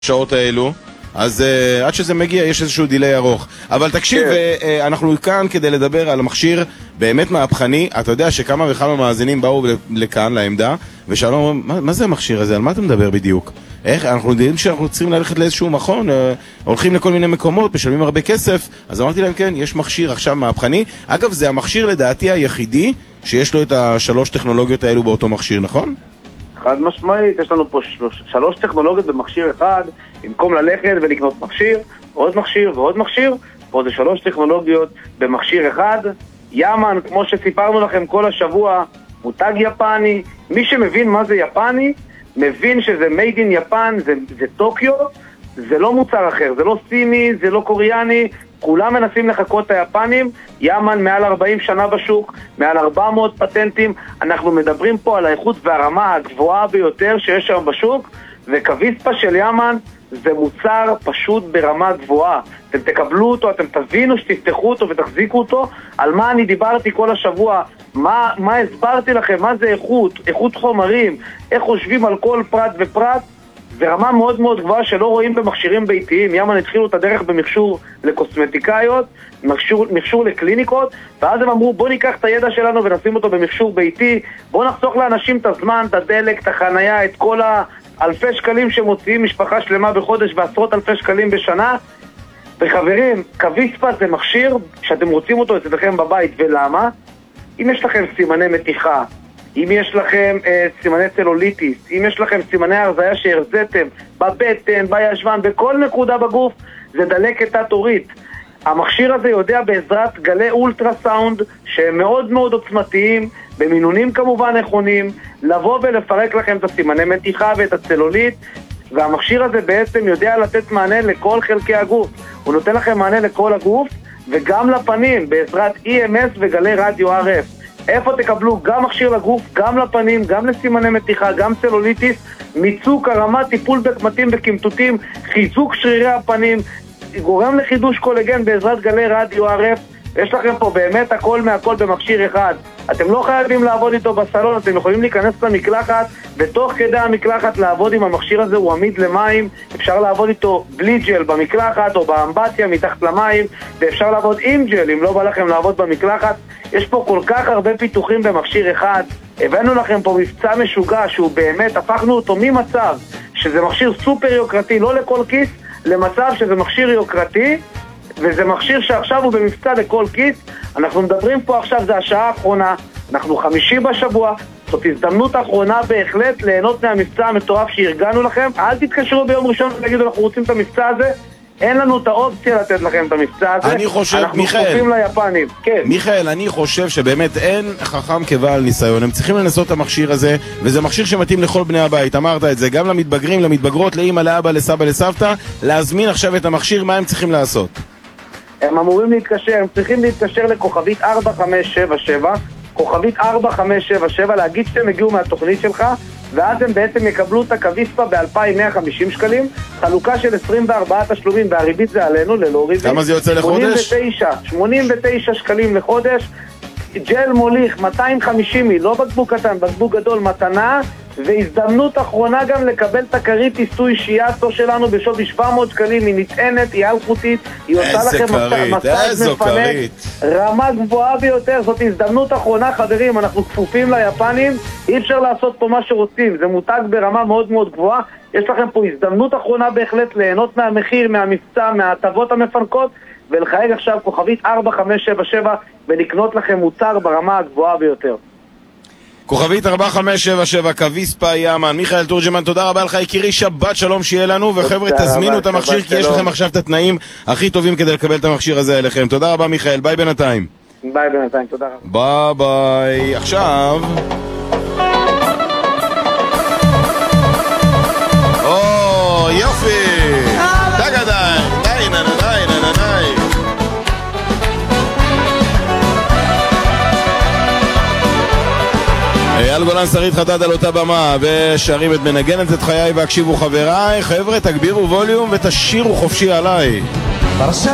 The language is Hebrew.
שעות האלו, אז עד שזה מגיע יש איזשהו דילי ארוך. אבל תקשיב, אנחנו כאן כדי לדבר על המכשיר באמת מהפכני. אתה יודע שכמה וכמה מאזינים באו לכאן, לעמדה, ושאלו, מה זה המכשיר הזה? על מה אתה מדבר בדיוק? איך? אנחנו יודעים שאנחנו צריכים ללכת לאיזשהו מכון, הולכים לכל מיני מקומות, משלמים הרבה כסף. אז אמרתי להם, כן, יש מכשיר עכשיו מהפכני. אגב, זה המכשיר לדעתי היחידי שיש לו את השלוש טכנולוגיות האלו באותו מכשיר, נכון? חד משמעית, יש לנו פה שלוש טכנולוגיות במכשיר אחד. במקום ללכת ולקנות מכשיר, עוד מכשיר ועוד מכשיר, פה זה שלוש טכנולוגיות במכשיר אחד. יאמן, כמו שסיפרנו לכם כל השבוע, מותג יפני. מי שמבין מה זה יפני, מבין שזה made in יפן, זה טוקיו, זה לא מוצר אחר, זה לא סיני, זה לא קוריאני, כולם מנסים לחכות את היפנים. יאמן מעל 40 שנה בשוק, מעל 400 פטנטים. אנחנו מדברים פה על האיכות והרמה הגבוהה ביותר שיש שם בשוק, וקוויספה של יאמן זה מוצר פשוט ברמה גבוהה. אתם תקבלו אותו, אתם תבינו שתפתחו אותו ותחזיקו אותו. על מה אני דיברתי כל השבוע, מה הסברתי לכם, מה זה איכות חומרים, איך חושבים על כל פרט ופרט. זה רמה מאוד מאוד גבוהה שלא רואים במכשירים ביתיים. יאמן התחילו את הדרך במכשור לקוסמטיקאיות, מכשור לקליניקות, ואז הם אמרו בוא ניקח את הידע שלנו ונשים אותו במכשור ביתי, בוא נחסוך לאנשים את הזמן, את הדלק, את החנייה, את כל האלפי שקלים שמוציאים משפחה שלמה בחודש ועשרות אלפי שקלים בשנה. וחברים, קוויספה זה מכשיר שאתם רוצים אותו אצלכם בבית. ולמה? אם יש לכם סימני מתיחה, אם יש לכם סימני צלוליטיס, אם יש לכם סימני הרזיה שהרזיתם בבטן, בישבן, בכל נקודה בגוף, זה דלקת תת-עורית. המכשיר הזה יודע בעזרת גלי אולטרסאונד שהם מאוד מאוד עוצמתיים, במינונים כמובן נכונים, לבוא ולפרק לכם את הסימני מתיחה ואת הצלולית. והמכשיר הזה בעצם יודע לתת מענה לכל חלקי הגוף. הוא נותן לכם מענה לכל הגוף וגם לפנים בעזרת EMS וגלי רדיו RF. איפה תקבלו גם מכשיר לגוף, גם לפנים, גם לסימני מתיחה, גם צלוליטיס, מיצוק הרמה, טיפול בקמטים וקמטוטים, חיזוק שרירי הפנים, גורם לחידוש קולגן בעזרת גלי רדיו RF. יש לכם פה באמת הכל מהכל במכשיר אחד. אתם לא חייבים לעבוד איתו בסלון, אתם יכולים להיכנס למקלחת ותוך כדי המקלחת לעבוד עם המכשיר הזה. הוא עמיד למים, אפשר לעבוד איתו בלי ג'ל במקלחת או באמבטיה מתחת למים, ואפשר לעבוד עם ג'ל אם לא בא לכם לעבוד במקלחת. יש פה כל כך הרבה פיתוחים במכשיר אחד. הבאנו לכם פה מבצע משוגע שהוא באמת, הפכנו אותו ממצב שזה מכשיר סופר יוקרתי לא לכל כיס, למצב שזה מכשיר יוקרתי, וזה מכשיר שעכשיו הוא במבצע לכל כיס. אנחנו מדברים פה עכשיו, זה השעה האחרונה, אנחנו 5 בשבוע, זאת הזדמנות האחרונה בהחלט ליהנות מהמבצע המטורף שארגנו לכם. אל תתקשרו ביום ראשון ותגידו אנחנו רוצים את המבצע הזה, אין לנו את האופציה לתת לכם את המבצע הזה. אני חושב, אנחנו כפופים ליפנים. כן. מיכאל, אני חושב שבאמת אין חכם כבעל ניסיון. הם צריכים לנסות את המכשיר הזה, וזה מכשיר שמתאים לכל בני הבית. אמרת את זה, גם למתבגרים, למתבגרות, לאמא, לאבא, לסבא, לסבתא. להזמין עכשיו את המכשיר, מה הם צריכים לעשות? הם אמורים להתקשר, הם צריכים להתקשר לכוכבית 4577, כוכבית 4577, להגיד שאתם הגיעו מהתוכנית שלך, ואז הם בעצם יקבלו את הקוויספה ב-2,150 שקלים, חלוקה של 24 תשלומים, והריבית זה עלינו, ללא ריבית. כמה זה יוצא לחודש? 89 שקלים לחודש. ג'ל מוליך 250 מיל, לא בקבוק קטן, בקבוק גדול, מתנה. והזדמנות אחרונה גם לקבל את הכרית עיסוי שיאטו שלנו בשווי 700 שקלים. היא נטענת, היא אלחוטית, היא עושה לכם מסע מפנק, רמה גבוהה ביותר. זאת הזדמנות אחרונה חברים, אנחנו כפופים ליפנים, אי אפשר לעשות פה מה שרוצים, זה מותג ברמה מאוד מאוד גבוהה. יש לכם פה הזדמנות אחרונה בהחלט ליהנות מהמחיר, מהמבצע, מההטבות המפנקות, ולחייג עכשיו כוכבית 4577 ולקנות לכם מוצר ברמה הגבוהה ביותר. כוכבית 4577, קוויספה יאמן. מיכאל תורג'מן, תודה רבה לך יקירי, שבת שלום שיהיה לנו, וחבר'ה תזמינו את המכשיר כי יש לכם עכשיו את התנאים הכי טובים כדי לקבל את המכשיר הזה אליכם. תודה רבה מיכאל, ביי בינתיים. ביי בינתיים, תודה רבה. ביי ביי. עכשיו יופי דגדי די נה נה די נה נה די. אייל גולן שרית חטאת על אותה במה ושרים את מנגנת את חיי. והקשיבו חבריי, חבר'ה תגבירו ווליום ותשירו חופשי עליי.